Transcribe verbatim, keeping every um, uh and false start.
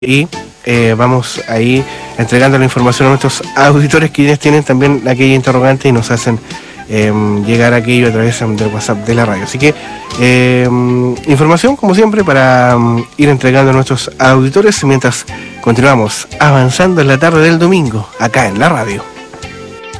Y eh, vamos ahí entregando la información a nuestros auditores, quienes tienen también aquella interrogante y nos hacen eh, llegar aquello a través del WhatsApp de la radio. Así que eh, información como siempre para um, ir entregando a nuestros auditores mientras continuamos avanzando en la tarde del domingo acá en la radio.